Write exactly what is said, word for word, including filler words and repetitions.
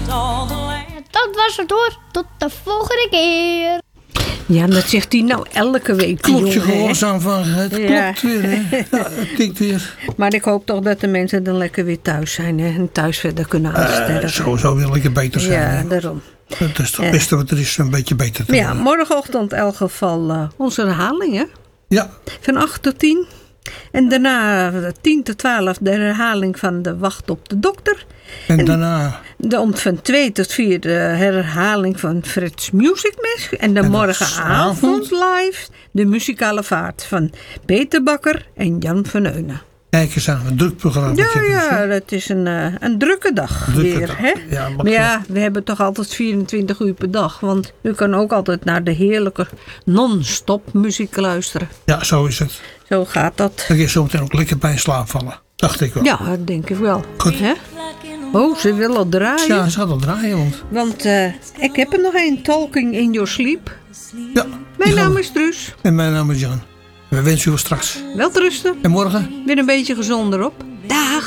Dat was het hoor. Tot de volgende keer. Ja, dat zegt hij nou elke week. Klopt je jongen, hè? gehoorzaam van. Het Ja. klopt weer, hè. Ja, het tikt weer. Maar ik hoop toch dat de mensen dan lekker weer thuis zijn. Hè? En thuis verder kunnen aansterven. Uh, sowieso wil ik beter zijn. Ja, hè. daarom. Het is toch het beste wat er is, een beetje beter te Ja, worden. morgenochtend in elk geval uh, onze herhaling, hè? Ja, Van acht tot tien. En daarna uh, tien tot twaalf de herhaling van de Wacht op de Dokter. en, En- daarna... De, om van twee tot vier de herhaling van Frits Music Mess. En de En morgenavond live de muzikale vaart van Peter Bakker en Jan van Eunen. Kijk eens aan, een druk programma. Ja, ja, dat is een, uh, een drukke dag Drukke weer. dag. Hè? Ja, mag maar ja, we hebben toch altijd vierentwintig uur per dag. Want u kan ook altijd naar de heerlijke non-stop muziek luisteren. Ja, zo is het. Zo gaat dat. Dan kun je zo meteen ook lekker bij in slaap vallen. Dacht ik wel. Ja, dat denk ik wel. Goed. Hè? Oh, ze wil al draaien. Ja, ze gaat al draaien, want... Want uh, ik heb er nog een, Talking in Your Sleep. Ja, Mijn die gaan naam we- is Truus. En mijn naam is Jan. We wensen u wel straks. Welterusten. En morgen? Weer een beetje gezonder op. Dag.